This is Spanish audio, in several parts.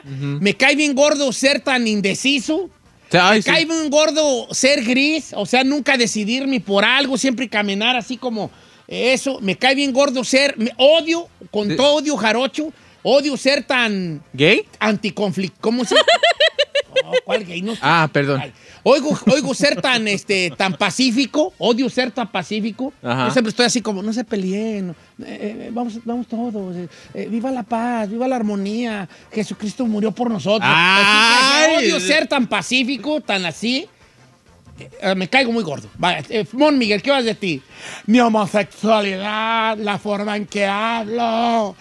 Me cae bien gordo ser tan indeciso. Me cae bien gordo ser gris, o sea, nunca decidirme por algo, siempre caminar así como eso. Me cae bien gordo ser, odio, con todo odio jarocho, odio ser tan... ¿Gay? Anticonflicto. ¿Cómo se...? ¿Cuál gay? No, perdón. Oigo ser tan, tan pacífico, odio ser tan pacífico. Ajá. Yo siempre estoy así como, no se peleen, vamos todos, viva la paz, viva la armonía, Jesucristo murió por nosotros. Así que odio ser tan pacífico, tan así. Me caigo muy gordo. Vaya, Mon Miguel, ¿qué vas de ti? Mi homosexualidad, la forma en que hablo...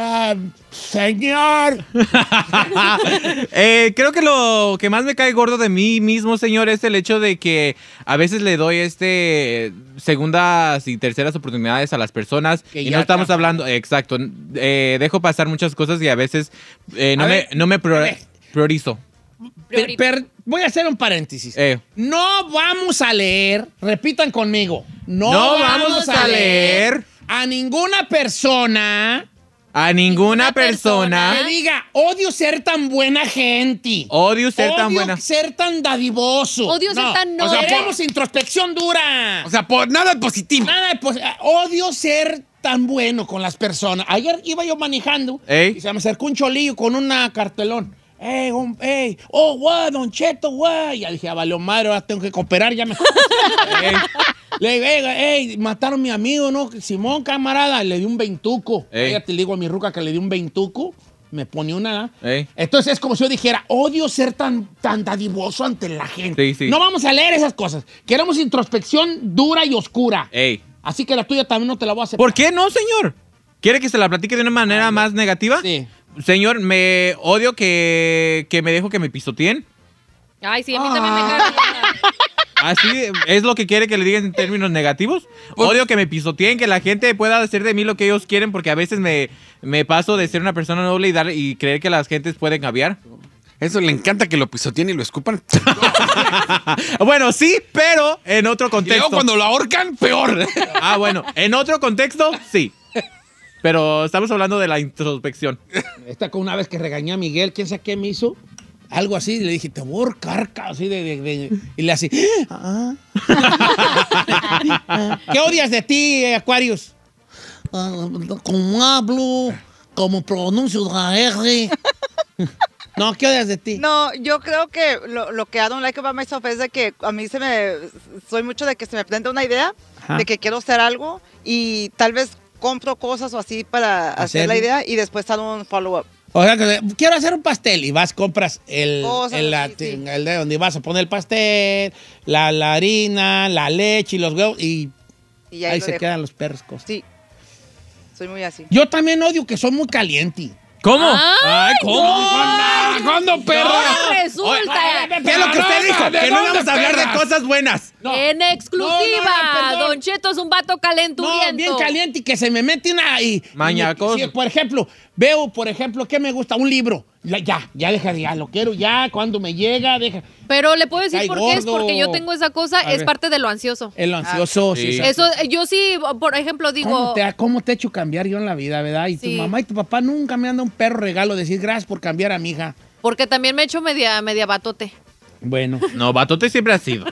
señor. Creo que lo que más me cae gordo de mí mismo, señor, es el hecho de que a veces le doy segundas y terceras oportunidades a las personas y no estamos hablando, exacto, dejo pasar muchas cosas y a veces no me priorizo. Voy a hacer un paréntesis. No vamos a leer, repitan conmigo, no vamos a leer a ninguna persona que diga, odio ser tan buena gente. Odio ser tan dadivoso. Odio ser tan noble. O sea, queremos introspección dura. O sea, nada positivo. Odio ser tan bueno con las personas. Ayer iba yo manejando y se me acercó un cholillo con una cartelón. Güey, Don Cheto, güey. Ya dije, valió madre, ahora tengo que cooperar, ya me... Le digo, mataron a mi amigo, ¿no? Simón, camarada, le di un veintuco. Ya te digo a mi ruca que le di un veintuco. Me pone una... Entonces es como si yo dijera, odio ser tan dadivoso ante la gente. Sí. No vamos a leer esas cosas. Queremos introspección dura y oscura. Así que la tuya también no te la voy a hacer. ¿Por qué no, señor? ¿Quiere que se la platique de una manera más negativa? Sí. Señor, me odio que me dejo que me pisoteen. Ay, sí, a mí también me cae. ¿Así es lo que quiere que le digan en términos negativos? Odio que me pisoteen, que la gente pueda hacer de mí lo que ellos quieren, porque a veces me paso de ser una persona noble y creer que las gentes pueden cambiar. Eso le encanta que lo pisoteen y lo escupan. Bueno, sí, pero en otro contexto. Y luego cuando lo ahorcan, peor. Bueno, en otro contexto, sí. Pero estamos hablando de la introspección. Esta con una vez que regañé a Miguel, ¿quién sabe qué me hizo? Algo así, le dije, te voy a ahorcar, así y le así. ¿Qué odias de ti, Aquarius? Como hablo, como pronuncio la R. No, ¿qué odias de ti? No, yo creo que lo que I don't like about myself es de que a mí soy mucho de que se me presenta una idea, de que quiero hacer algo y tal vez compro cosas o así para hacer la idea y después hago un follow-up. O sea, que quiero hacer un pastel y compras el de donde vas a poner el pastel, la harina, la leche y los huevos y ahí se quedan los perros cosas. Sí, soy muy así. Yo también odio que soy muy caliente. ¿Cómo? Ay, ¿cómo? ¿Cuándo, perro? Resulta. ¿Qué es lo que usted dijo? Que no vamos a hablar de cosas buenas. En exclusiva, Don Cheto es un vato calenturiento. No, bien caliente y que se me mete una... Mañacoso. Si, por ejemplo, veo, ¿qué me gusta? Un libro. Ya lo quiero, ya, cuando me llega, deja. Pero le puedo decir por qué es, porque yo tengo esa cosa, es parte de lo ansioso. El ansioso, sí. Eso, yo sí, por ejemplo, digo... ¿Cómo te he hecho cambiar yo en la vida, verdad? Y tu mamá y tu papá nunca me han dado un perro regalo, decir gracias por cambiar a mi hija. Porque también me he hecho media batote. Bueno. No, batote siempre ha sido.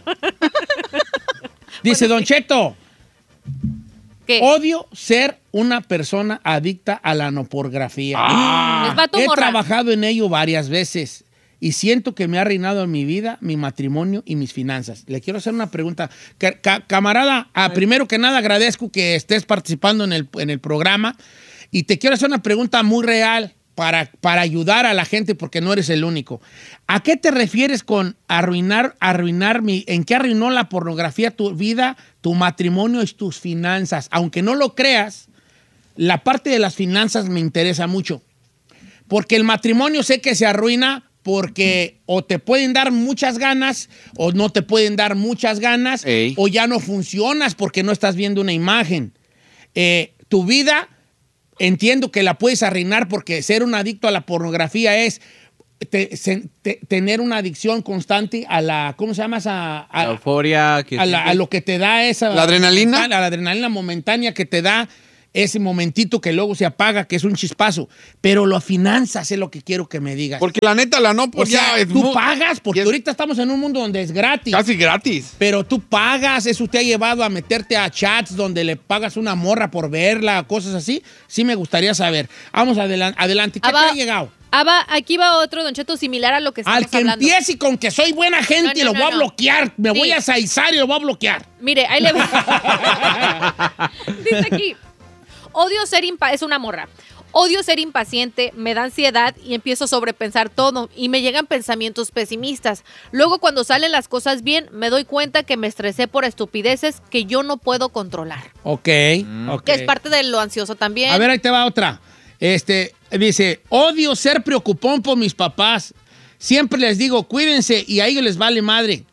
Dice Don Cheto. ¿Qué? Odio ser una persona adicta a la pornografía. Es vato He morra. trabajado en ello varias veces y siento que me ha arruinado en mi vida, mi matrimonio y mis finanzas. Le quiero hacer una pregunta. Camarada, primero que nada agradezco que estés participando en el programa y te quiero hacer una pregunta muy real para ayudar a la gente porque no eres el único. ¿A qué te refieres con arruinar en qué arruinó la pornografía tu vida, tu matrimonio y tus finanzas? Aunque no lo creas, la parte de las finanzas me interesa mucho. Porque el matrimonio sé que se arruina porque o te pueden dar muchas ganas o no te pueden dar muchas ganas o ya no funcionas porque no estás viendo una imagen. Tu vida... Entiendo que la puedes arruinar porque ser un adicto a la pornografía es tener una adicción constante a la... ¿Cómo se llama esa? La euforia. A lo que te da esa... ¿La adrenalina? La adrenalina momentánea que te da ese momentito que luego se apaga, que es un chispazo. Pero las finanzas es lo que quiero que me digas. Porque la neta, la no, pues o sea, ya... tú pagas, porque ahorita estamos en un mundo donde es gratis. Casi gratis. Pero tú pagas, eso te ha llevado a meterte a chats donde le pagas una morra por verla, cosas así. Sí me gustaría saber. Vamos adelante. ¿Qué te ha llegado? Aquí va otro, Don Cheto, similar a lo que estamos hablando. Al que empiece con que soy buena gente, lo voy a bloquear. Me voy a saizar y lo voy a bloquear. Mire, ahí le va. Dice aquí, es una morra. Odio ser impaciente, me da ansiedad y empiezo a sobrepensar todo y me llegan pensamientos pesimistas. Luego cuando salen las cosas bien, me doy cuenta que me estresé por estupideces que yo no puedo controlar. Ok. Que es parte de lo ansioso también. A ver, ahí te va otra. Dice, odio ser preocupón por mis papás. Siempre les digo, cuídense y a ellos les vale madre.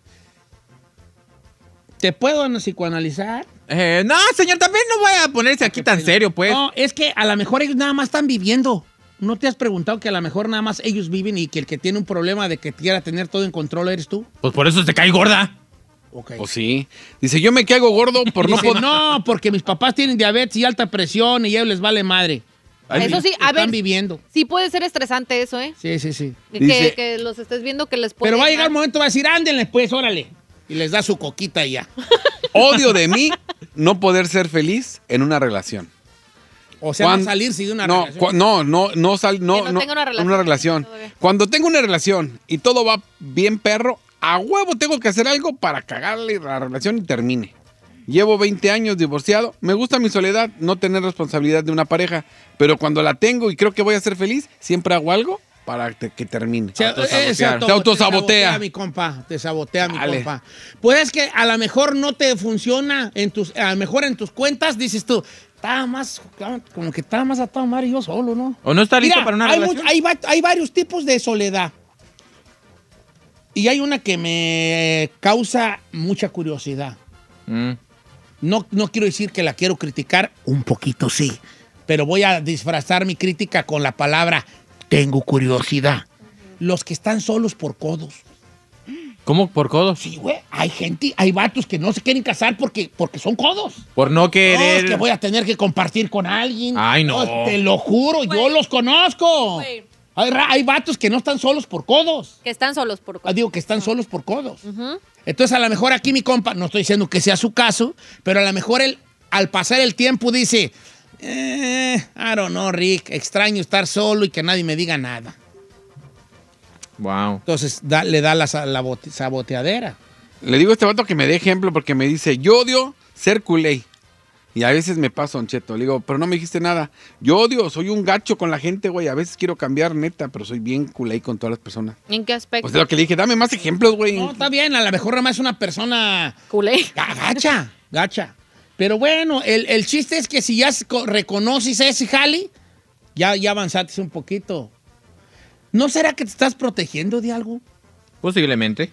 ¿Te puedo psicoanalizar? No, señor, también no voy a ponerse aquí tan serio, pues. No, es que a lo mejor ellos nada más están viviendo. ¿No te has preguntado que a lo mejor nada más ellos viven y que el que tiene un problema de que quiera tener todo en control eres tú? Pues por eso te cae gorda. Okay. O sí. Dice, yo me caigo gordo por no poder... No, porque mis papás tienen diabetes y alta presión y a ellos les vale madre. Eso sí, a ver. Están viviendo. Sí puede ser estresante eso, ¿eh? Sí. Dice, que los estés viendo que les puede... Pero va a llegar un momento, va a decir, ándenle pues, órale. Y les da su coquita y ya. Odio de mí no poder ser feliz en una relación. O sea, no salirse de una relación. No tenga una relación. Cuando tengo una relación y todo va bien perro, a huevo tengo que hacer algo para cagarle la relación y termine. Llevo 20 años divorciado. Me gusta mi soledad, no tener responsabilidad de una pareja. Pero cuando la tengo y creo que voy a ser feliz, siempre hago algo para que termine. Se autosabotea. Te sabotea mi compa. Pues es que a lo mejor no te funciona, a lo mejor en tus cuentas dices tú, como que estaba más atado Mario y yo solo, ¿no? ¿O no está listo para una relación? Hay varios tipos de soledad. Y hay una que me causa mucha curiosidad. No quiero decir que la quiero criticar, un poquito sí, pero voy a disfrazar mi crítica con la palabra tengo curiosidad. Los que están solos por codos. ¿Cómo por codos? Sí, güey, hay vatos que no se quieren casar porque son codos. Por no querer... No, es que voy a tener que compartir con alguien. Ay, no. Te lo juro, yo los conozco. Hay vatos que no están solos por codos. Que están solos por codos. Digo que están solos por codos. Entonces, a lo mejor aquí mi compa, no estoy diciendo que sea su caso, pero a lo mejor él, al pasar el tiempo, dice, I don't know, Rick, extraño estar solo y que nadie me diga nada. Wow. Entonces, le da la saboteadera. Le digo a este vato que me dé ejemplo porque me dice, yo odio ser culé. Y a veces me paso, Don Cheto. Le digo, pero no me dijiste nada. Yo odio, soy un gacho con la gente, güey. A veces quiero cambiar, neta, pero soy bien culé con todas las personas. ¿En qué aspecto? Pues de lo que le dije, dame más ejemplos, güey. No, está bien, a lo mejor nada más es una persona... Culé. Gacha. Pero bueno, el chiste es que si ya reconoces ese jali, ya avanzaste un poquito. ¿No será que te estás protegiendo de algo? Posiblemente.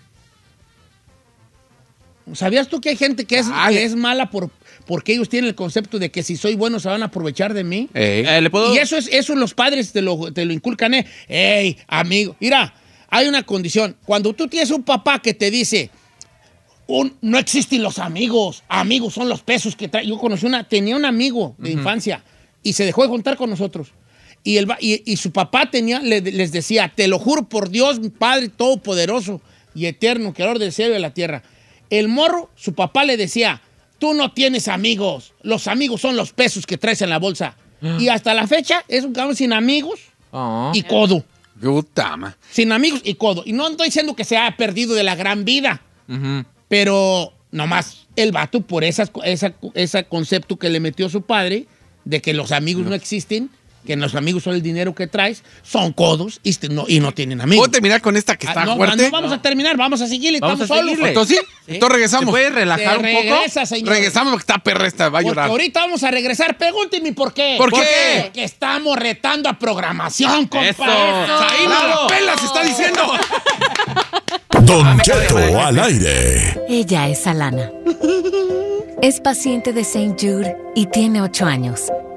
¿Sabías tú que hay gente que es mala porque ellos tienen el concepto de que si soy bueno se van a aprovechar de mí? ¿Le puedo? Y eso los padres te lo inculcan. Ey, amigo, mira, hay una condición. Cuando tú tienes un papá que te dice, no existen los amigos son los pesos que trae. Yo tenía un amigo de infancia y se dejó de juntar con nosotros. Y su papá les decía, te lo juro por Dios, mi Padre Todopoderoso y Eterno, Creador del cielo y de la tierra. El morro, su papá le decía, tú no tienes amigos, los amigos son los pesos que traes en la bolsa. Y hasta la fecha es un cabrón sin amigos y codo. Puta, sin amigos y codo. Y no estoy diciendo que se haya perdido de la gran vida, pero nomás el vato por ese concepto que le metió su padre de que los amigos no existen, que los amigos son el dinero que traes, son codos y no tienen amigos. ¿Puedo terminar con esta que está fuerte? No vamos a terminar, vamos a seguirle, estamos solos. ¿Entonces sí? ¿Entonces regresamos? ¿Se puede relajar un poco? Señor. Regresamos porque está perra esta, va a llorar. Porque ahorita vamos a regresar, pregúntenme por qué. ¿Por qué? Porque estamos retando a programación, compa. Eso. Ahí no, pela se está diciendo. Don Cheto al aire. Ella es Alana. Es paciente de St. Jude y tiene 8 años.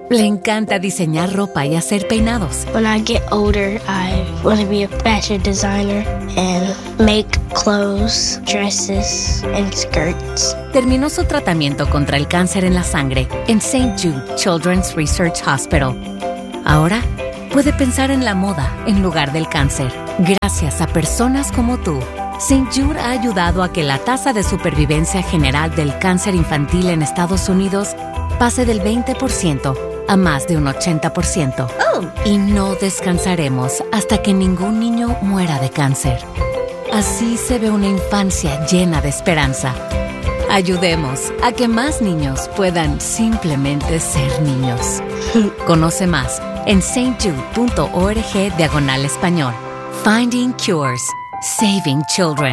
Le encanta diseñar ropa y hacer peinados. When I get older, I want to be a fashion designer and make clothes, dresses, and skirts. Terminó su tratamiento contra el cáncer en la sangre en St. Jude Children's Research Hospital. Ahora puede pensar en la moda en lugar del cáncer. Gracias a personas como tú, St. Jude ha ayudado a que la tasa de supervivencia general del cáncer infantil en Estados Unidos pase del 20% a más de un 80%. Y no descansaremos hasta que ningún niño muera de cáncer. Así se ve una infancia llena de esperanza. Ayudemos a que más niños puedan simplemente ser niños. Conoce más en stjude.org/español. Finding Cures. Saving Children.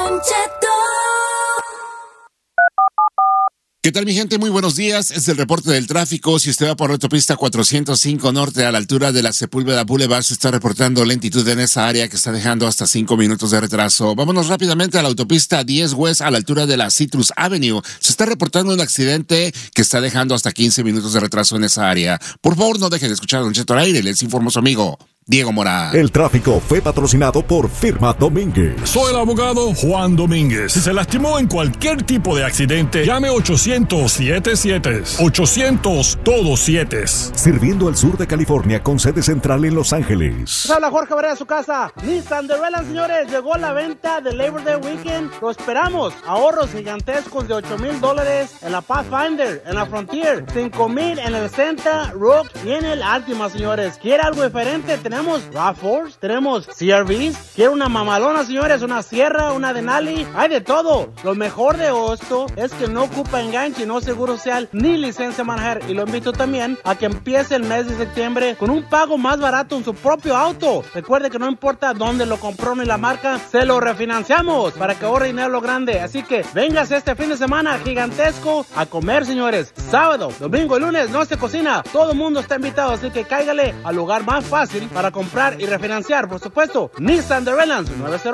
¿Qué tal, mi gente? Muy buenos días. Es el reporte del tráfico. Si usted va por la autopista 405 Norte a la altura de la Sepúlveda Boulevard, se está reportando lentitud en esa área que está dejando hasta 5 minutos de retraso. Vámonos rápidamente a la autopista 10 West a la altura de la Citrus Avenue. Se está reportando un accidente que está dejando hasta 15 minutos de retraso en esa área. Por favor, no dejen de escuchar a Don Cheto al aire. Les informó su amigo Diego Morán. El tráfico fue patrocinado por Firma Domínguez. Soy el abogado Juan Domínguez. Si se lastimó en cualquier tipo de accidente, llame 800-77. 800 todos 7. Sirviendo al sur de California con sede central en Los Ángeles. Habla Jorge Varela, su casa. Nissan de Velas, señores. Llegó la venta de Labor Day Weekend. Lo esperamos. Ahorros gigantescos de $8,000 en la Pathfinder, en la Frontier, $5,000 en el Senta, Rogue y en el Altima, señores. ¿Quiere algo diferente? Tenemos RAV4s, tenemos CRVs. Quiere una mamalona, señores, una Sierra, una Denali. Hay de todo. Lo mejor de esto es que no ocupa enganche, no seguro social, ni licencia a manejar. Y lo invito también a que empiece el mes de septiembre con un pago más barato en su propio auto. Recuerde que no importa dónde lo compró ni la marca, se lo refinanciamos para que ahorre dinero lo grande. Así que véngase este fin de semana gigantesco a comer, señores. Sábado, domingo y lunes no se cocina. Todo el mundo está invitado, así que cáigale al lugar más fácil para comprar y refinanciar, por supuesto. Nissan de Redlands,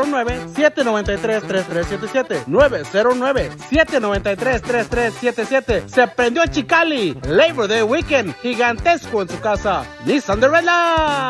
909-793-3377. 909-793-3377. Se prendió Chicali. Labor Day Weekend gigantesco en su casa. Nissan de Redlands.